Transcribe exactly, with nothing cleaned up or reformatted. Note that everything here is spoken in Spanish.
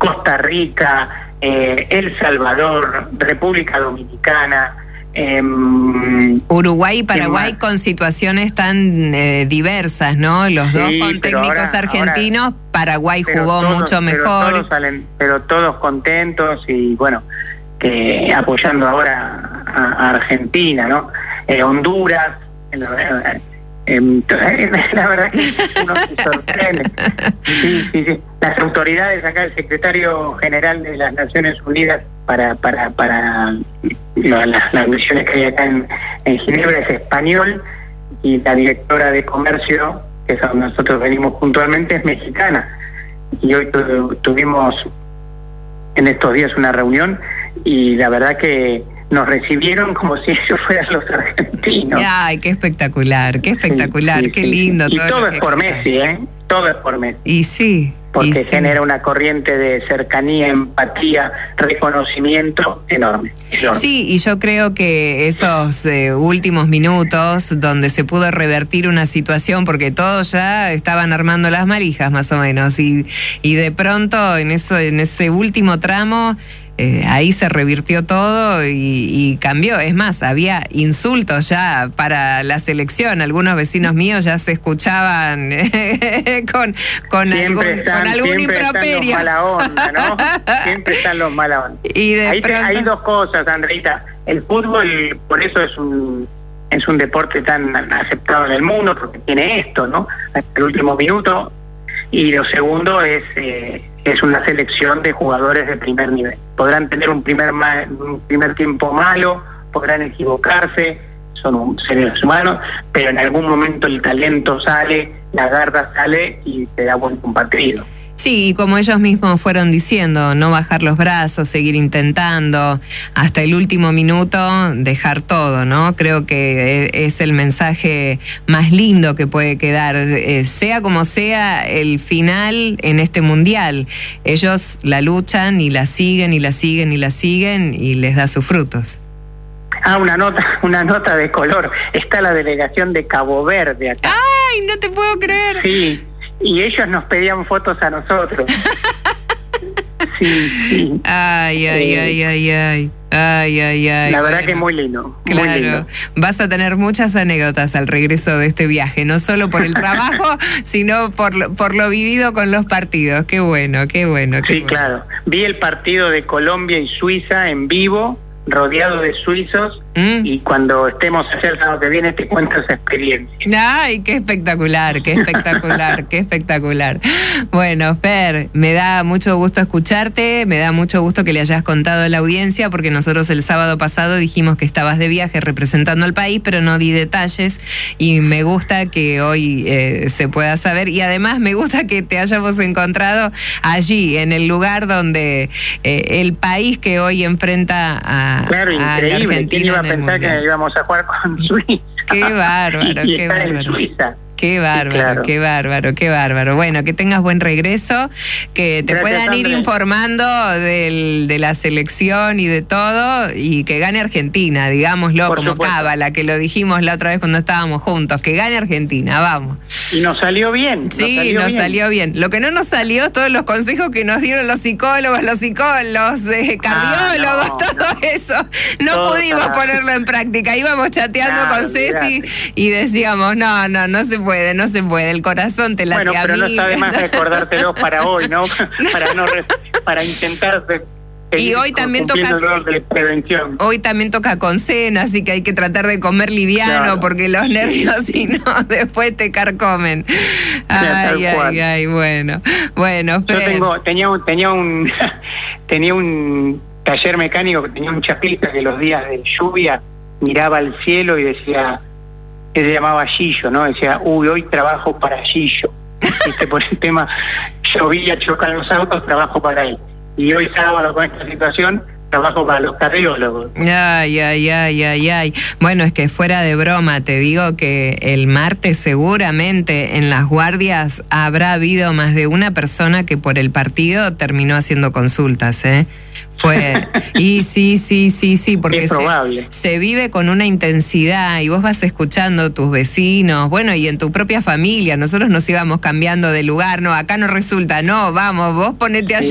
Costa Rica, eh, El Salvador, República Dominicana, eh, Uruguay y Paraguay con situaciones tan eh, diversas, ¿no? Los dos sí, con técnicos ahora, argentinos, ahora, Paraguay jugó todos, mucho mejor. Pero todos, salen, pero todos contentos y bueno, que apoyando ahora a, a Argentina, ¿no? Eh, Honduras, eh, eh, la verdad que uno se sorprende. Sí, sí, sí. Las autoridades acá, el secretario general de las Naciones Unidas para para para la, las, las misiones que hay acá en, en Ginebra es español, y la directora de comercio, que es a donde nosotros venimos puntualmente, es mexicana. Y hoy tu, tuvimos en estos días una reunión y la verdad que nos recibieron como si ellos fueran los argentinos. Ay, qué espectacular, qué espectacular, sí, sí, qué sí, lindo. Y todo, todo es por contás. Messi, ¿eh? Todo es por Messi. Y sí. Porque y sí. genera una corriente de cercanía, empatía, reconocimiento enorme, enorme. Sí, y yo creo que esos eh, últimos minutos donde se pudo revertir una situación, porque todos ya estaban armando las malijas más o menos, y, y de pronto en eso, en ese último tramo, Eh, ahí se revirtió todo y, y cambió. Es más, había insultos ya para la selección. Algunos vecinos míos ya se escuchaban eh, con, con algún, están, con algún improperio. Están los mala onda, ¿no? Siempre están los mala onda. Y de Ahí pronto... te, hay dos cosas, Andreita. El fútbol, por eso es un es un deporte tan aceptado en el mundo, porque tiene esto, ¿no? Hasta el último minuto. Y lo segundo es eh, es una selección de jugadores de primer nivel. Podrán tener un primer ma un primer tiempo malo, podrán equivocarse, son un, seres humanos, pero en algún momento el talento sale, la garra sale y te da vuelta un partido. Sí, y como ellos mismos fueron diciendo, no bajar los brazos, seguir intentando, hasta el último minuto dejar todo, ¿no? Creo que es el mensaje más lindo que puede quedar, eh, sea como sea el final en este mundial. Ellos la luchan y la siguen y la siguen y la siguen y les da sus frutos. Ah, una nota, una nota de color. Está la delegación de Cabo Verde acá. ¡Ay, no te puedo creer! Sí. Y ellos nos pedían fotos a nosotros. Sí, sí. Ay, ay, eh, ay, ay, ay. Ay, ay, ay. La verdad bueno, que muy lindo. Claro, muy lindo. Vas a tener muchas anécdotas al regreso de este viaje, no solo por el trabajo, sino por lo, por lo vivido con los partidos. Qué bueno, qué bueno. Qué Sí, bueno. claro. Vi el partido de Colombia y Suiza en vivo, rodeado de suizos, mm. y cuando estemos allá el sábado que viene te cuento esa experiencia. Ay, qué espectacular, qué espectacular, qué espectacular. Bueno, Fer, me da mucho gusto escucharte, me da mucho gusto que le hayas contado a la audiencia, porque nosotros el sábado pasado dijimos que estabas de viaje representando al país, pero no di detalles, y me gusta que hoy eh, se pueda saber, y además me gusta que te hayamos encontrado allí, en el lugar donde eh, el país que hoy enfrenta a Claro, a increíble. ¿Quién iba a pensar que íbamos a jugar con Suiza? Qué bárbaro, y qué estar bárbaro. en Suiza. Qué bárbaro, sí, claro. qué bárbaro, qué bárbaro. Bueno, que tengas buen regreso, que te Gracias, puedan ir Andrés. informando del, de la selección y de todo, y que gane Argentina, digámoslo, Por como supuesto. cábala, que lo dijimos la otra vez cuando estábamos juntos, que gane Argentina, vamos. Y nos salió bien. Sí, nos, salió, nos bien. salió bien. Lo que no nos salió, todos los consejos que nos dieron los psicólogos, los psicólogos, eh, cardiólogos, ah, no, todo no. eso, no todo pudimos está... ponerlo en práctica. Íbamos chateando claro, con Ceci y decíamos, no, no, no se puede. No se puede, el corazón te late bueno, a pero mí. no está de más recordártelo para hoy, ¿no? para no para intentar de, y hoy también toca de prevención. Hoy también toca con cena, así que hay que tratar de comer liviano, claro. porque los nervios si no después te carcomen. Ay, ay, ay, ay, bueno. Bueno, Fer. Yo tengo tenía un tenía un tenía un taller mecánico que tenía un chapista que los días de lluvia miraba al cielo y decía, que se llamaba Gillo, ¿no? Decía, uy, hoy trabajo para Gillo. Este, por el tema, llovía, chocan los autos, trabajo para él. Y hoy sábado con esta situación, trabajo para los cardiólogos. Ay, ay, ay, ay, ay. Bueno, es que fuera de broma, te digo que el martes seguramente en las guardias habrá habido más de una persona que por el partido terminó haciendo consultas, ¿eh? Fue, y sí, sí, sí, sí, porque es probable. Se, se vive con una intensidad y vos vas escuchando tus vecinos, bueno, y en tu propia familia, nosotros nos íbamos cambiando de lugar, no, acá no resulta, no, vamos, vos ponete allá.